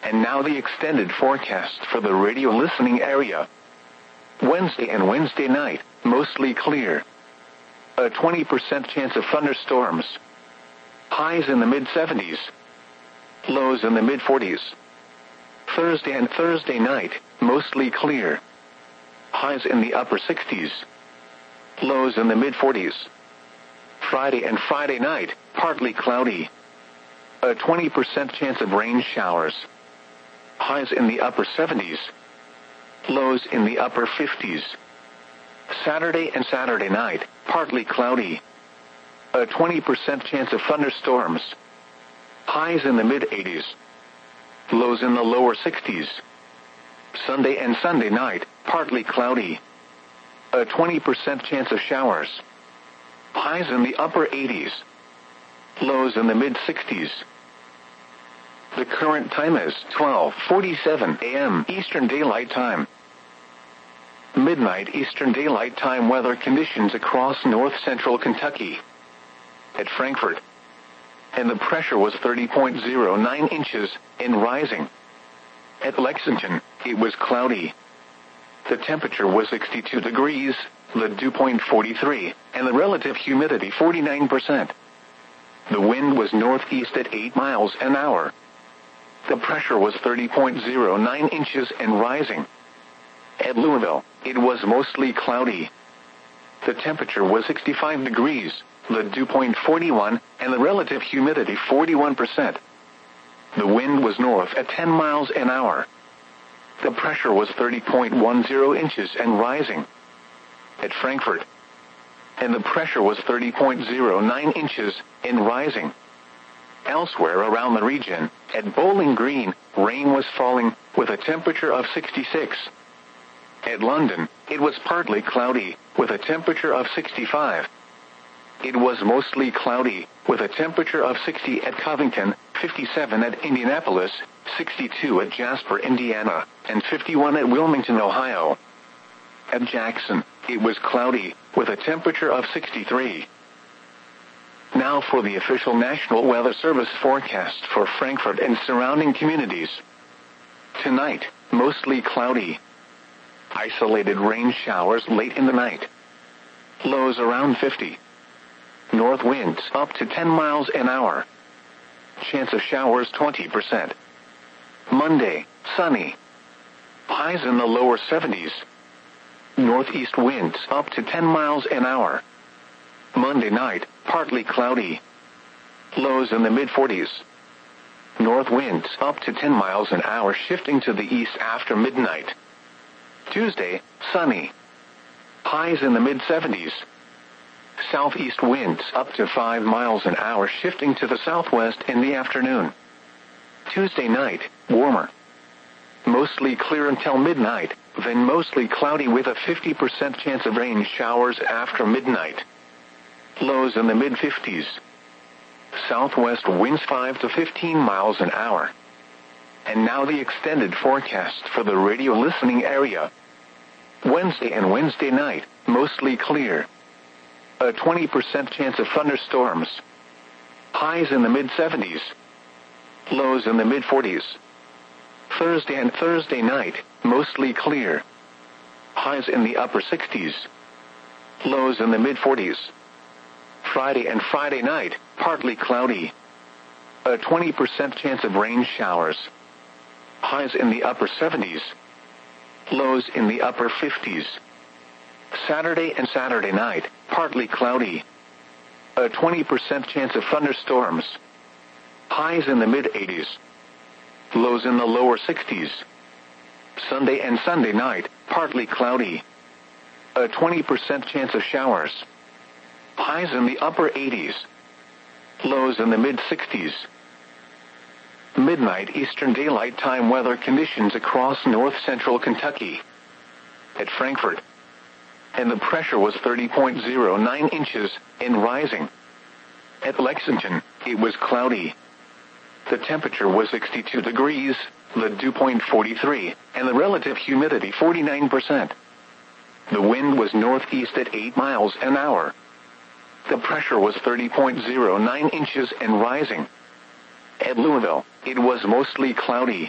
And now the extended forecast for the radio listening area. Wednesday and Wednesday night, mostly clear. A 20% chance of thunderstorms. Highs in the mid-70s. Lows in the mid-40s. Thursday and Thursday night, mostly clear. Highs in the upper 60s. Lows in the mid-40s. Friday and Friday night, partly cloudy. A 20% chance of rain showers. Highs in the upper 70s. Lows in the upper 50s. Saturday and Saturday night, partly cloudy. A 20% chance of thunderstorms. Highs in the mid-80s. Lows in the lower 60s. Sunday and Sunday night, partly cloudy. A 20% chance of showers. Highs in the upper 80s. Lows in the mid-60s. The current time is 12:47 a.m. Eastern Daylight Time. Midnight Eastern Daylight Time weather conditions across north-central Kentucky. At Frankfort. And the pressure was 30.09 inches and rising. At Lexington, it was cloudy. The temperature was 62 degrees, the dew point 43, and the relative humidity 49%. The wind was northeast at 8 miles an hour. The pressure was 30.09 inches and rising. At Louisville, it was mostly cloudy. The temperature was 65 degrees, the dew point 41, and the relative humidity 41%. The wind was north at 10 miles an hour. The pressure was 30.10 inches and rising. At Frankfort. And the pressure was 30.09 inches and rising. Elsewhere around the region, at Bowling Green, rain was falling with a temperature of 66. At London, it was partly cloudy with a temperature of 65. It was mostly cloudy with a temperature of 60 at Covington, 57 at Indianapolis, 62 at Jasper, Indiana, and 51 at Wilmington, Ohio. At Jackson, it was cloudy with a temperature of 63. Now for the official National Weather Service forecast for Frankfort and surrounding communities. Tonight, mostly cloudy. Isolated rain showers late in the night. Lows around 50. North winds up to 10 miles an hour. Chance of showers 20%. Monday, sunny. Highs in the lower 70s. Northeast winds up to 10 miles an hour. Monday night, partly cloudy. Lows in the mid-40s. North winds up to 10 miles an hour shifting to the east after midnight. Tuesday, sunny. Highs in the mid-70s. Southeast winds up to 5 miles an hour shifting to the southwest in the afternoon. Tuesday night, warmer. Mostly clear until midnight, then mostly cloudy with a 50% chance of rain showers after midnight. Lows in the mid-50s. Southwest winds 5 to 15 miles an hour. And now the extended forecast for the radio listening area. Wednesday and Wednesday night, mostly clear. A 20% chance of thunderstorms. Highs in the mid-70s. Lows in the mid-40s. Thursday and Thursday night, mostly clear. Highs in the upper 60s. Lows in the mid-40s. Friday and Friday night, partly cloudy. A 20% chance of rain showers. Highs in the upper 70s. Lows in the upper 50s. Saturday and Saturday night, partly cloudy. A 20% chance of thunderstorms. Highs in the mid-80s. Lows in the lower 60s. Sunday and Sunday night, partly cloudy. A 20% chance of showers. Highs in the upper 80s. Lows in the mid-60s. Midnight Eastern Daylight Time weather conditions across north-central Kentucky. At Frankfort. And the pressure was 30.09 inches and rising. At Lexington, it was cloudy. The temperature was 62 degrees, the dew point 43, and the relative humidity 49%. The wind was northeast at 8 miles an hour. The pressure was 30.09 inches and rising. At Louisville, it was mostly cloudy.